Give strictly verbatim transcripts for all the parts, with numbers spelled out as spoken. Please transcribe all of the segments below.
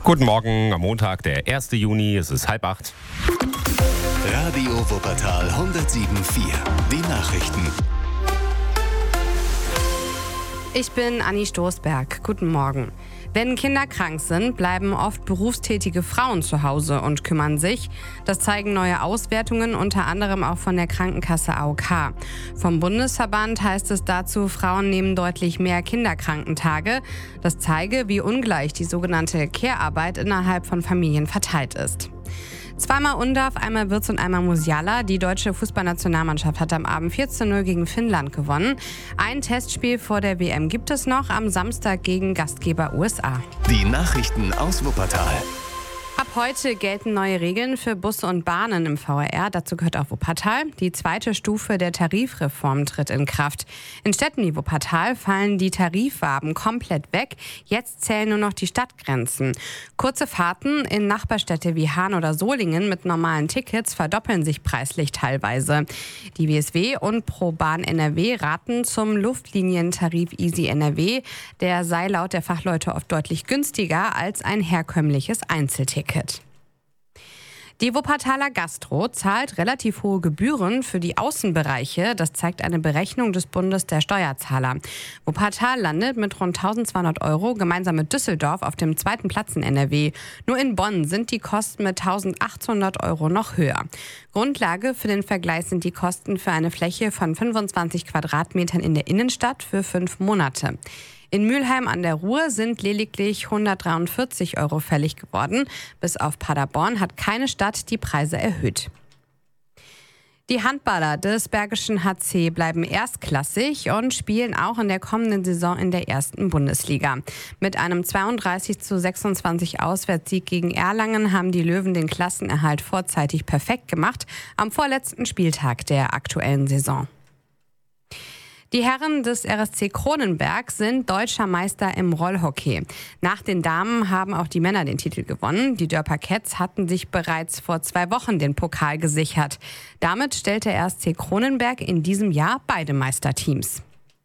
Guten Morgen am Montag, der ersten Juni, es ist halb acht. Radio Wuppertal hundertsieben Komma vier. Die Nachrichten. Ich bin Anni Stoßberg. Guten Morgen. Wenn Kinder krank sind, bleiben oft berufstätige Frauen zu Hause und kümmern sich. Das zeigen neue Auswertungen, unter anderem auch von der Krankenkasse A O K. Vom Bundesverband heißt es dazu, Frauen nehmen deutlich mehr Kinderkrankentage. Das zeige, wie ungleich die sogenannte Care-Arbeit innerhalb von Familien verteilt ist. Zweimal Undav, einmal Wirtz und einmal Musiala. Die deutsche Fußballnationalmannschaft hat am Abend vier zu null gegen Finnland gewonnen. Ein Testspiel vor der W M gibt es noch, am Samstag gegen Gastgeber U S A. Die Nachrichten aus Wuppertal. Ab heute gelten neue Regeln für Busse und Bahnen im V R R. Dazu gehört auch Wuppertal. Die zweite Stufe der Tarifreform tritt in Kraft. In Städten wie Wuppertal fallen die Tarifwaben komplett weg. Jetzt zählen nur noch die Stadtgrenzen. Kurze Fahrten in Nachbarstädte wie Hahn oder Solingen mit normalen Tickets verdoppeln sich preislich teilweise. Die W S W und ProBahn N R W raten zum Luftlinientarif Easy N R W. Der sei laut der Fachleute oft deutlich günstiger als ein herkömmliches Einzelticket. Die Wuppertaler Gastro zahlt relativ hohe Gebühren für die Außenbereiche. Das zeigt eine Berechnung des Bundes der Steuerzahler. Wuppertal landet mit rund eintausendzweihundert Euro gemeinsam mit Düsseldorf auf dem zweiten Platz in N R W. Nur in Bonn sind die Kosten mit eintausendachthundert Euro noch höher. Grundlage für den Vergleich sind die Kosten für eine Fläche von fünfundzwanzig Quadratmetern in der Innenstadt für fünf Monate. In Mülheim an der Ruhr sind lediglich hundertdreiundvierzig Euro fällig geworden. Bis auf Paderborn hat keine Stadt die Preise erhöht. Die Handballer des Bergischen H C bleiben erstklassig und spielen auch in der kommenden Saison in der ersten Bundesliga. Mit einem zweiunddreißig zu sechsundzwanzig Auswärtssieg gegen Erlangen haben die Löwen den Klassenerhalt vorzeitig perfekt gemacht am vorletzten Spieltag der aktuellen Saison. Die Herren des R S C Kronenberg sind deutscher Meister im Rollhockey. Nach den Damen haben auch die Männer den Titel gewonnen. Die Dörper Cats hatten sich bereits vor zwei Wochen den Pokal gesichert. Damit stellt der R S C Kronenberg in diesem Jahr beide Meisterteams.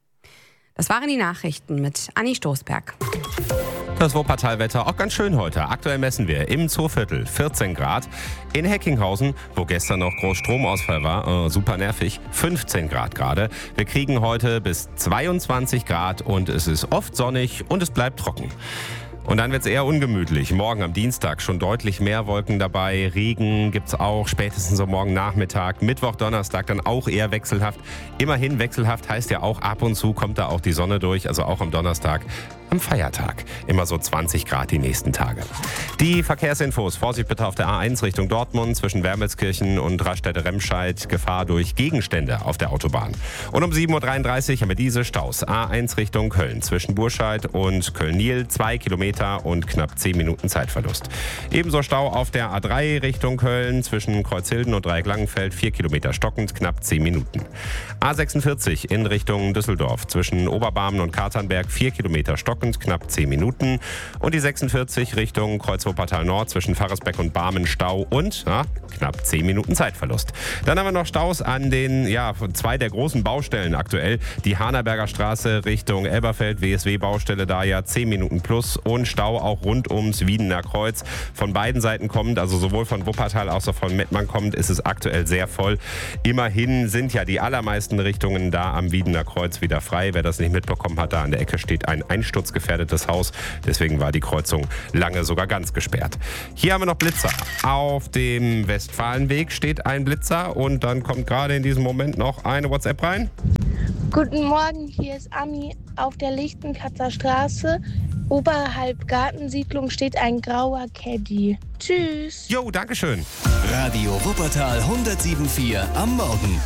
Das waren die Nachrichten mit Anni Stoßberg. Das Wuppertal-Wetter auch ganz schön heute. Aktuell messen wir im Zooviertel vierzehn Grad. In Heckinghausen, wo gestern noch groß Stromausfall war, äh, super nervig, fünfzehn Grad gerade. Wir kriegen heute bis zweiundzwanzig Grad und es ist oft sonnig und es bleibt trocken. Und dann wird es eher ungemütlich. Morgen am Dienstag schon deutlich mehr Wolken dabei. Regen gibt's auch spätestens so morgen Nachmittag. Mittwoch, Donnerstag dann auch eher wechselhaft. Immerhin wechselhaft heißt ja auch, ab und zu kommt da auch die Sonne durch. Also auch am Donnerstag, am Feiertag. Immer so zwanzig Grad die nächsten Tage. Die Verkehrsinfos. Vorsicht bitte auf der A eins Richtung Dortmund zwischen Wermelskirchen und Raststätte-Remscheid. Gefahr durch Gegenstände auf der Autobahn. Und um sieben Uhr dreiunddreißig haben wir diese Staus. A eins Richtung Köln zwischen Burscheid und Köln-Niel. Zwei Kilometer und knapp zehn Minuten Zeitverlust. Ebenso Stau auf der A drei Richtung Köln zwischen Kreuzhilden und Dreieck-Langenfeld. vier Kilometer stockend, knapp zehn Minuten. A sechsundvierzig in Richtung Düsseldorf zwischen Oberbarmen und Katernberg. vier Kilometer stockend, knapp zehn Minuten. Und die sechsundvierzig Richtung Kreuz-Wuppertal Nord zwischen Pfarrersbeck und Barmen Stau und ja, knapp zehn Minuten Zeitverlust. Dann haben wir noch Staus an den, ja, zwei der großen Baustellen aktuell. Die Hahnerberger Straße Richtung Elberfeld, W S W-Baustelle da ja zehn Minuten plus und Stau auch rund ums Wiedener Kreuz. Von beiden Seiten kommt, also sowohl von Wuppertal als auch von Mettmann kommt, ist es aktuell sehr voll. Immerhin sind ja die allermeisten Richtungen da am Wiedener Kreuz wieder frei. Wer das nicht mitbekommen hat, da an der Ecke steht ein einsturzgefährdetes Haus. Deswegen war die Kreuzung lange sogar ganz gesperrt. Hier haben wir noch Blitzer. Auf dem Westfalenweg steht ein Blitzer und dann kommt gerade in diesem Moment noch eine WhatsApp rein. Guten Morgen, hier ist Ami. Auf der Lichtenkatzer Straße oberhalb Gartensiedlung steht ein grauer Caddy. Tschüss. Jo, dankeschön. Radio Wuppertal hundertsieben Komma vier am Morgen.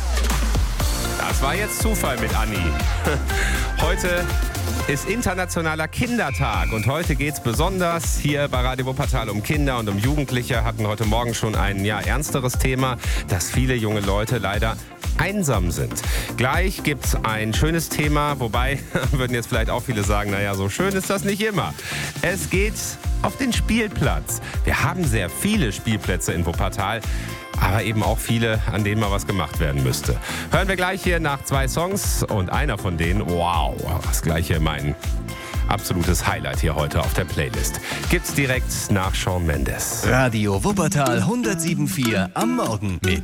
Das war jetzt Zufall mit Anni. Heute ist Internationaler Kindertag und heute geht es besonders hier bei Radio Wuppertal um Kinder und um Jugendliche. Hatten heute Morgen schon ein ja, ernsteres Thema, dass viele junge Leute leider einsam sind. Gleich gibt's ein schönes Thema, wobei würden jetzt vielleicht auch viele sagen, naja, so schön ist das nicht immer. Es geht auf den Spielplatz. Wir haben sehr viele Spielplätze in Wuppertal, aber eben auch viele, an denen mal was gemacht werden müsste. Hören wir gleich hier nach zwei Songs und einer von denen, wow, das gleiche mein Absolutes Highlight hier heute auf der Playlist. Gibt's direkt nach Shawn Mendes. Radio Wuppertal hundertsieben Komma vier am Morgen mit